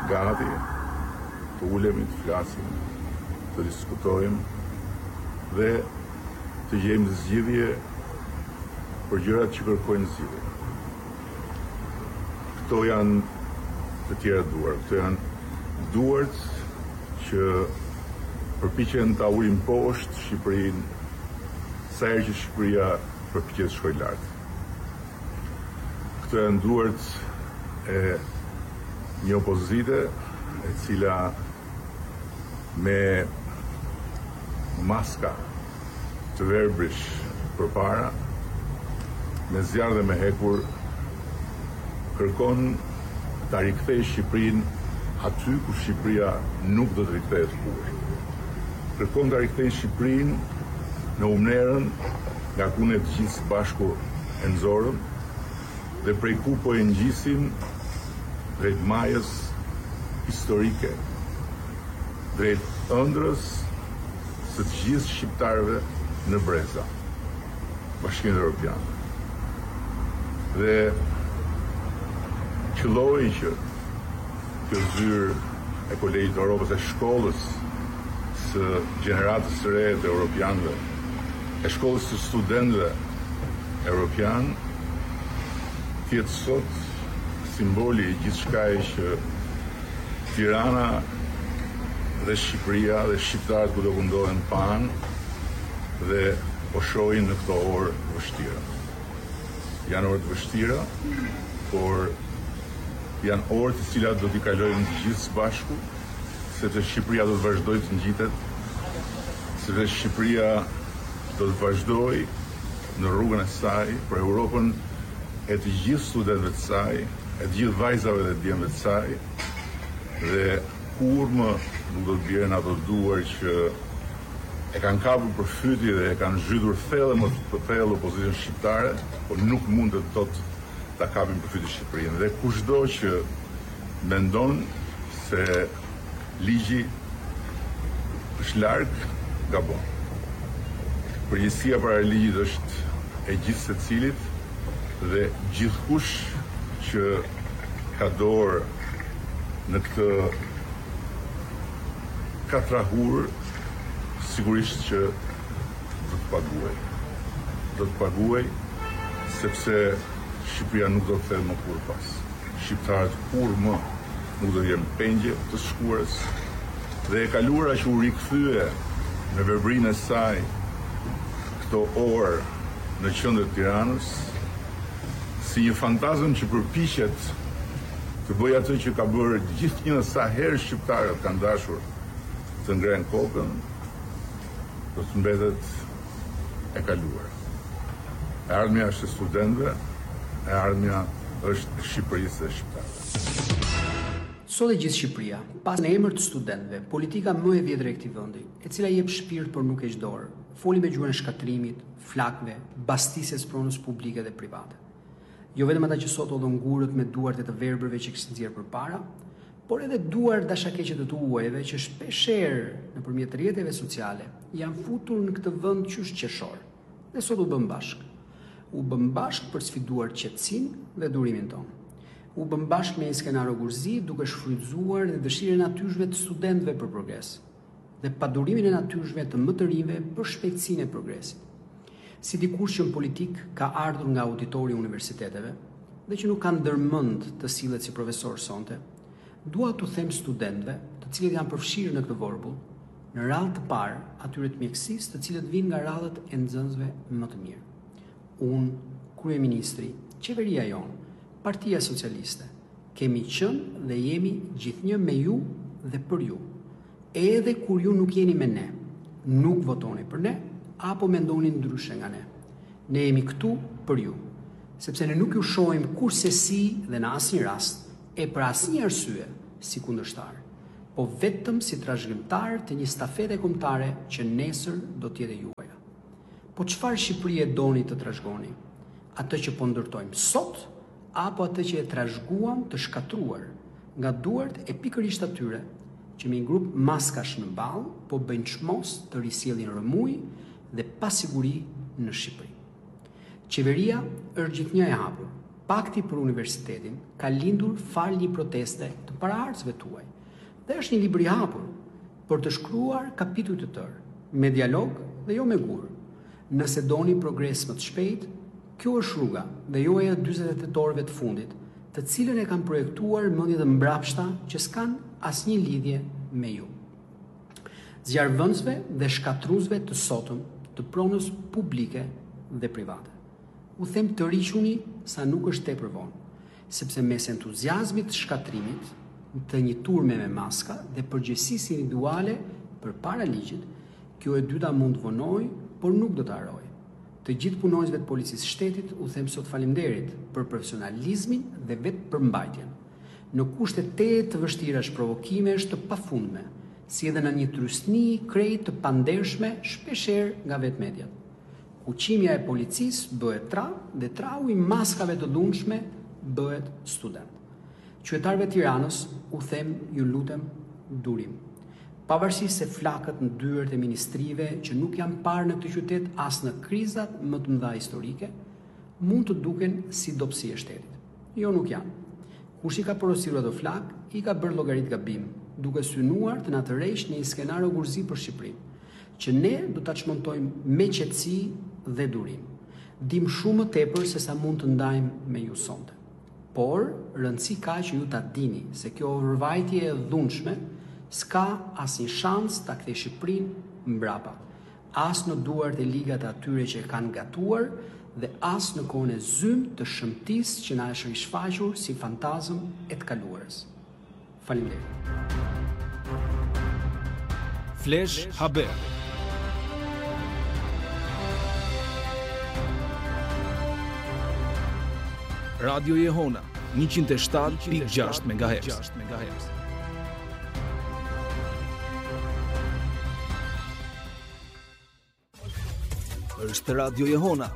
gati të ulemi, të flasim, të diskutojmë dhe të gjejmë zgjidhje për gjërat që kërkojnë zgjidhje. Këto janë të tjera duar, këto janë duart që përpiqen ta ujnë poshtë Shqipërinë sa herë që Shqipëria përpiqet të shkojë lart. Këto janë duart e një opozite e cila me maska të verbrish përpara, me zjarr dhe me hekur, kërkon ta rikthejë Shqipërinë aty ku Shqipëria nuk do të rikthehet kurrë. Kërkon ta rikthejë Shqipërinë në umnerën nga ku ne të gjithë së bashku e nxorëm dhe prej ku po e ngjisim drejt majës historike, drejt ëndrrës së të gjithë shqiptarëve në breza, Bashkimin Evropian. Dhe qëlloj që kjo zyrë e Kolegjit të Europës, e shkollës së gjeneratës së re të europianëve, e shkollës së studentëve europian, tjetë sot simboli i gjithçkaje që Tirana dhe Shqipëria dhe shqiptarët ku do mundohen pan dhe po shohin në këto orë vështira. Janë orë të vështira, por janë orë të cilat do t'i kalojnë të gjithë së bashku, sepse Shqipëria do të vazhdojë të ngjitet, sepse Shqipëria do të vazhdojë në rrugën e saj për Europën e të gjithë studentëve të saj, e të gjithë vajzave dhe djemve të saj, dhe kur më nuk do të bjerë ato duar që e kanë kapur për fyti dhe e kanë zhytur thellë më të thellë opozitën shqiptare, por nuk mund të tot ta kapin për fyti Shqipërinë. Dhe kushdo që mendon se ligji është larg, gabon. Përgjegjësia para ligjit është e gjithë secilit dhe gjithkush që ka dorë në këtë katrahur, sigurisht që do të paguaj. Do të paguaj sepse Shqipëria nuk do të kthehet më kurrë pas. Shqiptarët kurrë më nuk do të jenë pengje të shkuarës dhe e kaluara që u rikthye me verbrinë e saj këto orë në qendër të Tiranës si një fantazëm që përpiqet të bëjë atë që ka bërë gjithnjë sa herë shqiptarët kanë dashur të ngrenë kokën, do të mbetet e kaluar. E ardhmja është e studentëve, e ardhmja është e Shqipërisë dhe shqiptarëve. Sot e gjithë Shqipëria, pas në emër të studentëve, politika më e vjetër e këtij vendi, e cila jep shpirt por nuk heq dorë, foli me gjuhën e shkatrimit, flakëve, bastisjes pronës publike dhe private. Jo vetëm ata që sot odhën gurët me duart e të verbërve që kishin nxjerrë përpara, por edhe duar dashakeqe të tuajve që shpeshherë nëpërmjet rrjeteve sociale janë futur në këtë vend qysh qeshor. Dhe sot u bën bashk. U bën bashk për sfiduar qetësinë dhe durimin tonë. U bën bashk me një skenar gurzi duke shfrytzuar dhe dëshirën e natyrshme të studentëve për progres dhe padurimin e natyrshme të më të rinjve për shpejtësinë e progresit. Si dikush që në politik ka ardhur nga auditori i universiteteve dhe që nuk ka ndërmend të sillet si profesor sonte, dua t'u them studentëve, të cilët janë përfshirë në këtë vorbull, në radhë të parë atyre të mjekësisë, të cilët vinë nga radhët e nxënësve më të mirë. Unë, kryeministri, qeveria jonë, Partia Socialiste, kemi qenë dhe jemi gjithnjë me ju dhe për ju. Edhe kur ju nuk jeni me ne, nuk votoni për ne, apo mendoni ndryshe nga ne. Ne jemi këtu për ju, sepse ne nuk ju shohim kurse si dhe në asnjë rast, e për asnjë arsye si kundërshtar, po vetëm si trashëgimtar të një stafete kombëtare që nesër do të jetë juaja. Po çfarë Shqipërie doni të trashëgoni? Atë që po ndërtojmë sot, apo atë që e trashëguam të shkatruar nga duart e pikërisht atyre që me një grup maskash në ballë po bëjnë çmos të risjellin rëmuj dhe pasiguri në Shqipëri. Qeveria është gjithnjë e hapur, Pakti për universitetin ka lindur fal një proteste të paraardhësve tuaj. Dhe është një libër i hapur për të shkruar kapitull të tërë, me dialog dhe jo me gur. Nëse doni progres më të shpejt, kjo është rruga dhe jo e 48 orëve të fundit, të cilën e kanë projektuar mendjet e mbrapshta që s'kan asnjë lidhje me ju. Zjarrvënësve dhe shkatruzve të sotëm të pronës publike dhe private. U them të riquni sa nuk është tepër vonë, sepse mes entuziazmit të shkatrimit, të një turme me maska dhe përgjegjësisë individuale përpara ligjit, kjo e dyta mund të vonojë, por nuk do të harojë. Të gjithë punonjësve të policisë shtetit u them sot faleminderit për profesionalizmin dhe vetë përmbajtjen. Në kushte të vështirash provokimesh të pafundme, si edhe në një trysni krejt të pandershme shpeshherë nga vetë mediat. Uqimja e policisë bëhet tra dhe trau i maskave të dhunshme bëhet student. Qytetarëve të Tiranës u them ju lutem durim. Pavarësisht se flakët në dyert e ministrive që nuk janë parë në këtë qytet as në krizat më të mëdha historike, mund të duken si dobësi e shtetit. Jo, nuk janë. Kush i ka porositur ato flak, i ka bërë llogarit gabim, duke synuar të na tërheqë në një skenar gurzi për Shqipërinë, që ne do ta çmontojmë me qetësi dhe durim. Dim shumë më tepër se sa mund të ndajmë me ju sonte. Por, rëndësi ka që ju ta dini se kjo vërvajtje e dhunshme s'ka asnjë shans ta kthejë Shqipërinë mbrapa, as në duart e ligat atyre që kanë gatuar dhe as në kohën e zymë të shëmtisë që na është rishfaqur si fantazëm e të kaluarës. Faleminderit. Flash Haber. Radio Jehona 107.6 MHz. Është Radio Jehona.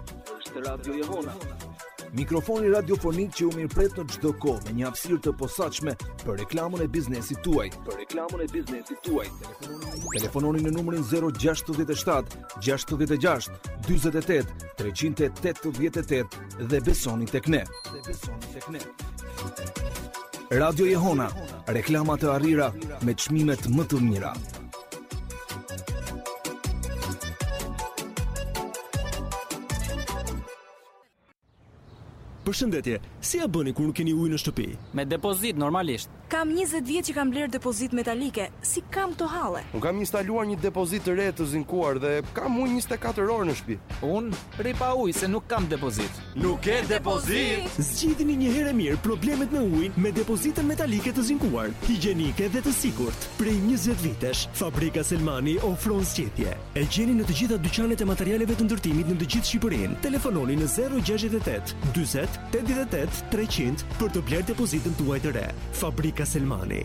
Mikrofoni radiofonik që u mirëpret në çdo kohë me një hapësirë të posaçme për reklamën e biznesit tuaj. Telefononi në numrin 067 66 48 388 dhe besoni tek ne. Radio Jehona, reklama të arrira me çmimet më të mira. Përshëndetje, si ja bëni kur nuk keni ujë në shtëpi? Me depozit normalisht. Kam 20 vjet që kam bler depozit metalike. Si kam këto halle? Unë kam instaluar një depozit të re të zinkuar dhe kam ujë 24 orë në shtëpi. Unë rri pa ujë se nuk kam depozit. Nuk e depozit? Zgjidhni një herë mirë problemet me ujin me depozitën metalike të zinkuar, higjienike dhe të sigurt. Prej 20 vitesh, Fabrika Selmani ofron zgjedhje. E gjeni në të gjitha dyqanet e materialeve të ndërtimit në të gjithë Shqipërinë. Telefononi në 068 40 88 300 për të bler depozitën tuaj të re. Fabrika Selmani.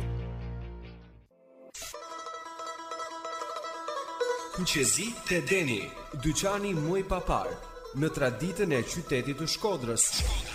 Kuqezi te Deni, dyqani muj papar, në traditën e qytetit të Shkodrës.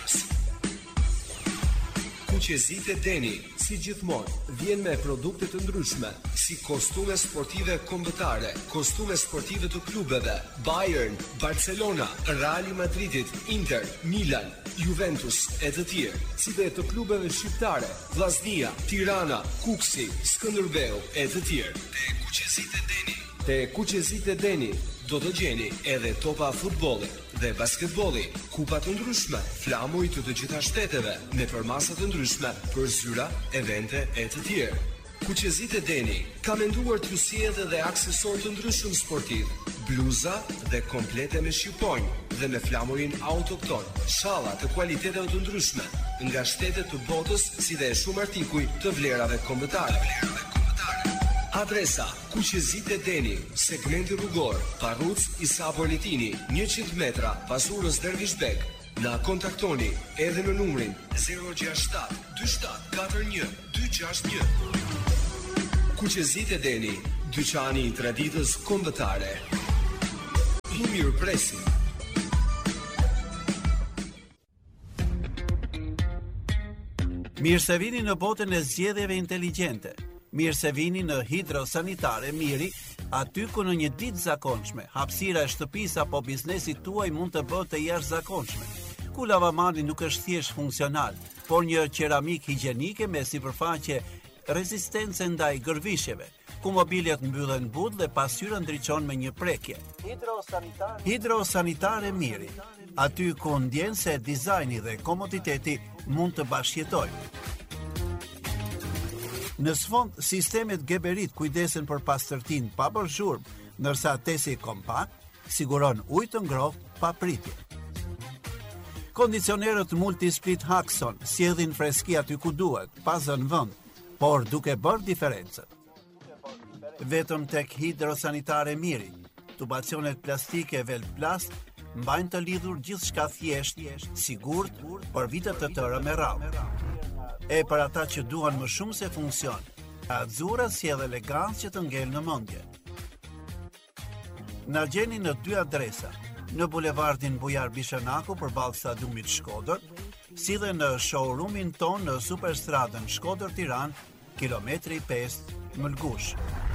Kuqezi te Deni, si gjithmonë, vjen me produkte të ndryshme, si kostume sportive kombëtare, kostume sportive të klubeve, Bayern, Barcelona, Real Madridit, Inter, Milan, Juventus e të tjerë, si dhe të klubeve shqiptare, Vllaznia, Tirana, Kuksi, Skënderbeu e të tjerë. Te Kuqezit e Deni do të gjeni edhe topa futbolli dhe basketbolli, kupa të ndryshme, flamuj të gjitha shteteve, me përmasa të ndryshme për zyra, evente e të tjerë. Kuqezit e Deni ka menduar t'ju sjellë dhe aksesor të ndryshëm sportiv, bluza dhe komplete me shqiponjë dhe me flamurin autokton, shalla të kualiteteve të ndryshme nga shtetet të botës, si dhe shumë artikuj të vlerave kombëtare. Adresa: Kuqezit e Deni, segmenti rrugor, Parruc Isa Politini, 100 metra pas urës Dervishbek. Na kontaktoni edhe në numrin 067 2741 261. Kuqezit e Deni, dyqani i traditës kombëtare. I mirëpresim. Mirë se vini në botën e zgjedhjeve inteligjente. Mirë se vini në Hidrosanitare Miri, aty ku në një ditë zakonshme, hapësira e shtëpisë apo biznesit tuaj mund të bëhet e jashtëzakonshme. ku lavamani nuk është thjesht funksional, por një qeramik higjienike me sipërfaqe rezistence ndaj gërvishjeve, ku mobiljet mbyllen but dhe pasqyra ndriçon me një prekje. Hidrosanitare Miri, aty ku ndjen se dizajni dhe komoditeti mund të bashkëjetojnë. Në sfond, sistemet Geberit kujdesen për pastërtinë pa bërë zhurmë, ndërsa tesi kompakt siguron ujë të ngrohtë pa pritje. Kondicionerët Multisplit Haxon sjellin freski aty ku duhet, pa zënë vend, por duke bërë diferencën. Vetëm tek Hidrosanitare Miri, tubacionet plastike Velplast mbajnë të lidhur gjithçka thjesht, sigurt për vite të tëra me radhë. E për ata që duan më shumë se funksion, Azzurra sjell elegancë që të ngel në mendje. Na gjeni në 2 adresa, në bulevardin Bujar Bishanaku përballë stadiumit Shkodër, si dhe në showroomin ton në Superstradën Shkodër-Tiranë, kilometri 5 Mëlgush.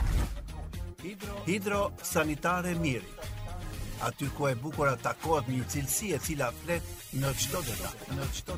Hidrosanitare Miri, aty ku e bukur takohet një cilësi e cila flet në çdo detaj.